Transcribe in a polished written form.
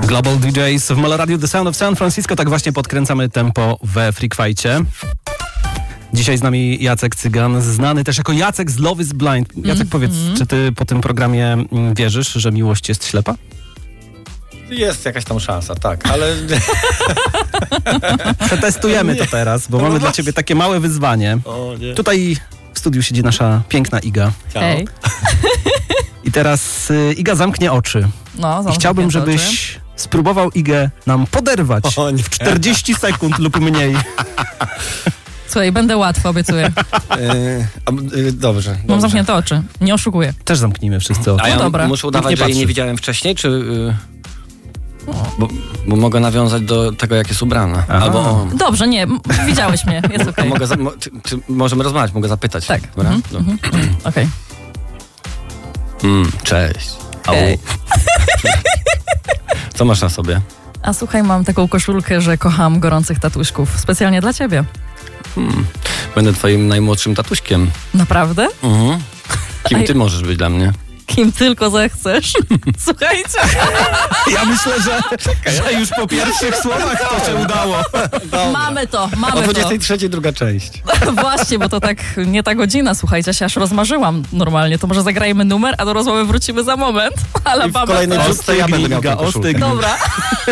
Global DJs w Molo Radio The Sound of San Francisco. Tak właśnie podkręcamy tempo we Freak Fightcie. Dzisiaj z nami Jacek Cygan, znany też jako Jacek z Love is Blind. Jacek, powiedz, czy ty po tym programie wierzysz, że miłość jest ślepa? Jest jakaś tam szansa, tak, ale... Przetestujemy to teraz, bo mamy dla ciebie takie małe wyzwanie. O, nie. Tutaj w studiu siedzi nasza piękna Iga. Hej. I teraz Iga zamknie oczy. No, I chciałbym, żebyś spróbował Igę nam poderwać w 40 sekund lub mniej. Słuchaj, będę łatwo, obiecuję. Dobrze. Mam zamknięte oczy, nie oszukuję. Też zamknijmy wszyscy oczy. A ja dobra. muszę udawać, Nikt nie że jej nie patrzy. widziałem wcześniej, czy... Bo mogę nawiązać do tego, jak jest ubrana. Aha. Albo... Dobrze, nie, widziałeś mnie, jest okej. Mogę czy możemy rozmawiać, mogę zapytać. Tak. Dobra? Okej. Cześć. Au. Hej. Co masz na sobie? A słuchaj, mam taką koszulkę, że kocham gorących tatuśków. Specjalnie dla ciebie. Będę twoim najmłodszym tatuśkiem. Naprawdę? Kim ty możesz być dla mnie? Kim tylko zechcesz. Słuchajcie. Ja myślę, że już po pierwszych słowach to się udało. Mamy to. O 23 druga część. Właśnie, bo to tak nie ta godzina, słuchajcie, się aż rozmarzyłam normalnie. To może zagrajmy numer, a do rozmowy wrócimy za moment. Ale I w kolejnej mamy to. wrzutce ja będę miał Iga, tą koszulkę. ostygnij. Dobra.